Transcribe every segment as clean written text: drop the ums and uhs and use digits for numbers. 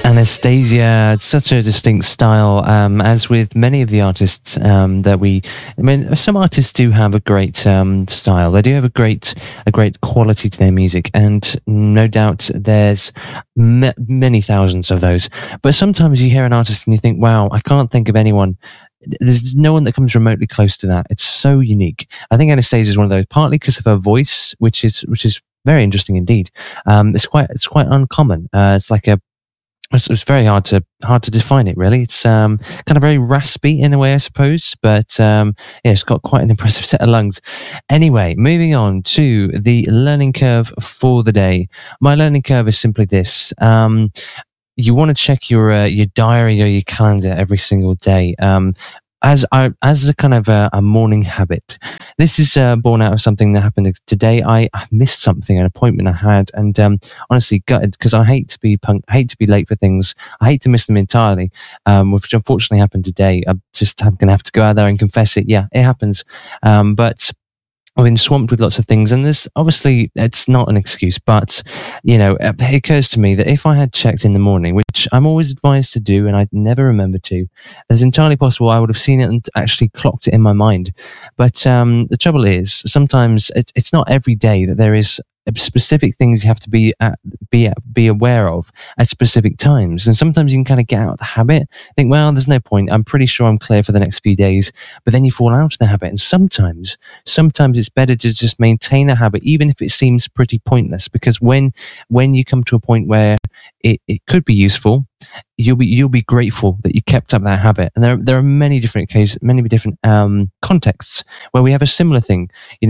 Anastasia, such a distinct style, as with many of the artists some artists do have a great style. They do have a great quality to their music, and no doubt there's many thousands of those. But sometimes you hear an artist and you think, wow, I can't think of anyone. There's no one that comes remotely close to that. It's so unique. I think Anastasia is one of those, partly because of her voice, which is very interesting indeed. It's quite uncommon. It's very hard to define it, really. It's kind of very raspy in a way, I suppose, but it's got quite an impressive set of lungs. Anyway, moving on to the learning curve for the day. My learning curve is simply this. You want to check your diary or your calendar every single day. As a kind of a morning habit. This is born out of something that happened today. I missed something, an appointment I had, and honestly gutted, because I hate to be late for things. I hate to miss them entirely, which unfortunately happened today. I'm just going to have to go out there and confess it. Yeah, it happens. But I've been swamped with lots of things, and there's obviously, it's not an excuse, but it occurs to me that if I had checked in the morning, which I'm always advised to do and I'd never remember to, it's entirely possible I would have seen it and actually clocked it in my mind. But the trouble is, sometimes it's not every day that there is specific things you have to be aware of at specific times, and sometimes you can kind of get out of the habit, think, well, there's no point, I'm pretty sure I'm clear for the next few days, but then you fall out of the habit. And sometimes it's better to just maintain a habit, even if it seems pretty pointless, because when you come to a point where it could be useful, you'll be grateful that you kept up that habit. And there are many different cases, many different contexts where we have a similar thing.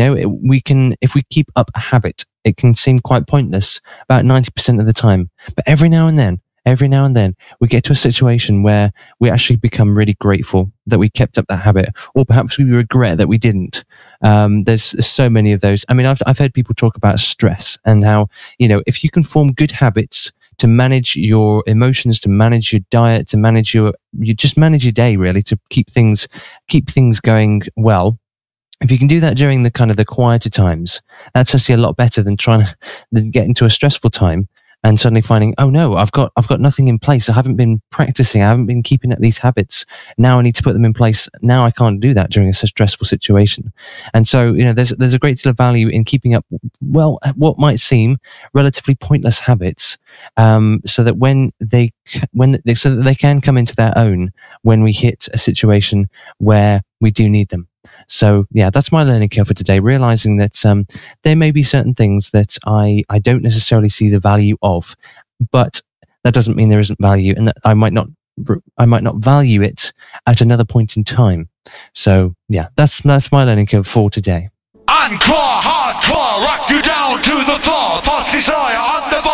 If we keep up a habit, it can seem quite pointless about 90% of the time. But every now and then, we get to a situation where we actually become really grateful that we kept up that habit, or perhaps we regret that we didn't. There's so many of those. I mean, I've heard people talk about stress and how, if you can form good habits to manage your emotions, to manage your diet, to manage you just manage your day, really, to keep things going well. If you can do that during the quieter times, that's actually a lot better than trying to get into a stressful time and suddenly finding, oh no, I've got nothing in place. I haven't been practicing. I haven't been keeping up these habits. Now I need to put them in place. Now I can't do that during a stressful situation. And so, there's a great deal of value in keeping up, well, what might seem relatively pointless habits, so that they can come into their own when we hit a situation where we do need them. So yeah, that's my learning curve for today, realizing that there may be certain things that I don't necessarily see the value of, but that doesn't mean there isn't value, and that I might not value it at another point in time. So yeah, that's my learning curve for today. Encore, hardcore, rock you down to the floor. Posse Sawyer on the